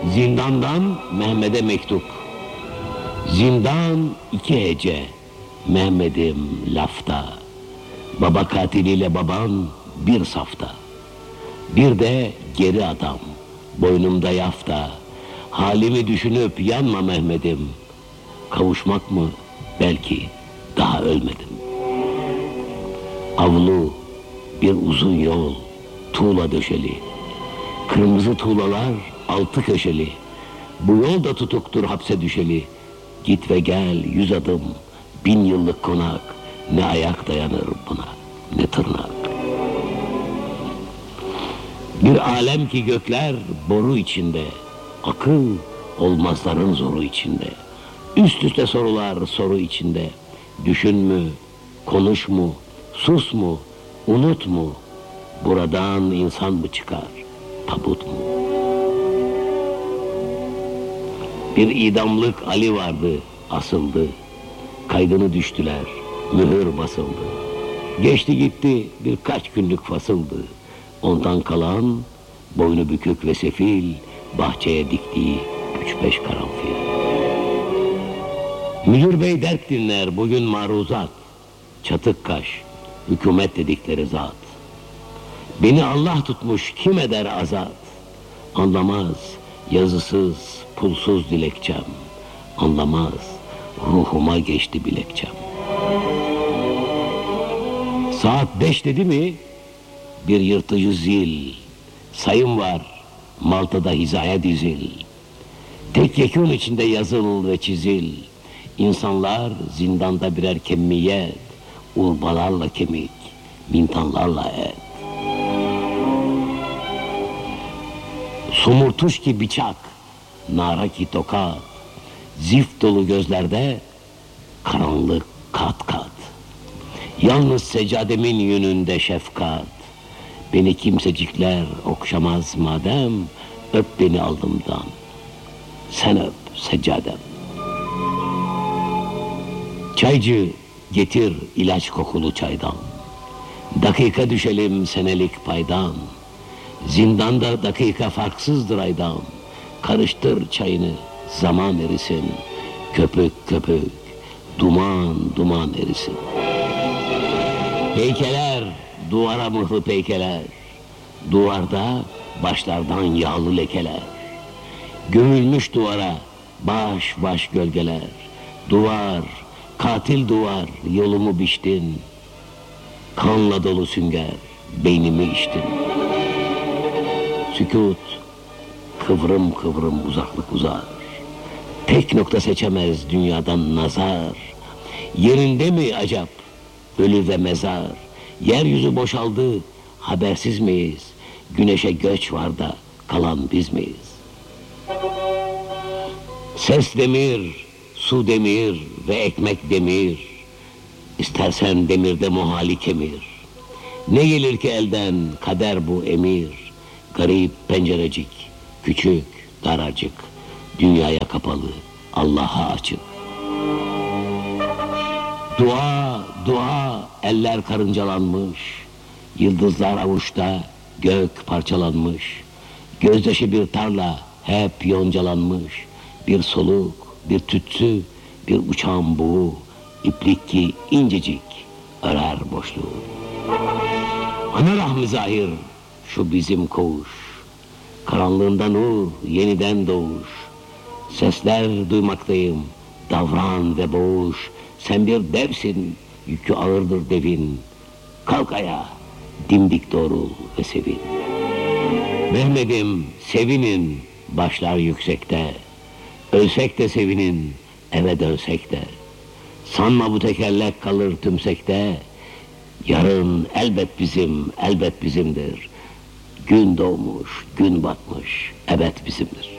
Zindandan Mehmet'e mektup. Zindan 2 hece, Mehmet'im lafta. Baba katiliyle baban bir safta. Bir de geri adam, boynumda yafta. Halimi düşünüp yanma Mehmet'im. Kavuşmak mı? Belki daha ölmedim. Avlu, bir uzun yol, tuğla döşeli. Kırmızı tuğlalar 6 köşeli. Bu yol da tutuktur hapse düşeli. Git ve gel 100 adım, 1000 yıllık konak. Ne ayak dayanır buna, ne tırnak. Bir alem ki gökler boru içinde. Akıl olmazların zoru içinde. Üst üste sorular soru içinde. Düşün mü, konuş mu, sus mu, unut mu? Buradan insan mı çıkar, tabut mu? Bir idamlık Ali vardı, asıldı. Kaydını düştüler, mühür basıldı. Geçti gitti birkaç günlük fasıldı. Ondan kalan boynu bükük ve sefil, bahçeye diktiği 3-5 karanfil. Müdür bey dert dinler bugün maruzat. Çatık kaş, hükümet dedikleri zat. Beni Allah tutmuş kim eder azat? Anlamaz yazısız, pulsuz dilekçem. Anlamaz ruhuma geçti bilekçem. Saat 5 dedi mi bir yırtıcı zil. Sayım var Malta'da hizaya dizil. Tek yekun içinde yazıl ve çizil. İnsanlar zindanda birer kemiyet. Urbalarla kemik, mintanlarla et. Somurtuş ki bıçak, nara ki tokat. Zift dolu gözlerde karanlık kat kat. Yalnız seccademin yönünde şefkat. Beni kimsecikler okşamaz madem, öp beni alnımdan. Sen öp seccadem. Çaycı getir ilaç kokulu çaydan. Dakika düşelim senelik paydan. Zindanda dakika farksızdır aydan. Karıştır çayını zaman erisin. Köpük köpük, duman duman erisin. Heykeler, duvara mıhlı peykeler. Duvarda başlardan yağlı lekeler. Gömülmüş duvara baş baş gölgeler. Duvar, katil duvar, yolumu biçtin. Kanla dolu sünger, beynimi içtin. Sükût, kıvrım kıvrım uzaklık uzar. Tek nokta seçemez dünyadan nazar. Yerinde mi acap, ölü ve mezar? Yeryüzü boşaldı, habersiz miyiz? Güneşe göç var da kalan biz miyiz? Ses demir, su demir ve ekmek demir. İstersen demirde muhali kemir. Ne gelir ki elden kader bu emir. Garip pencerecik, küçük, daracık. Dünyaya kapalı, Allah'a açık. Dua, dua, eller karıncalanmış. Yıldızlar avuçta, gök parçalanmış. Gözyaşı bir tarla, hep yoncalanmış. Bir soluk, bir tütsü, bir uçağın buğu. İplik ki incecik, örer boşluğu. Ana rahmi zahir, şu bizim koğuş. Karanlığında nur, yeniden doğuş. Sesler duymaktayım, davran ve boğuş. Sen bir devsin, yükü ağırdır devin. Kalk ayağa, dimdik doğrul ve sevin. Mehmet'im, sevinin, başlar yüksekte. Ölsek de sevinin, eve dönsek de. Sanma bu tekerlek kalır tümsekte. Yarın elbet bizim, elbet bizimdir. Gün doğmuş, gün batmış, ebed bizimdir.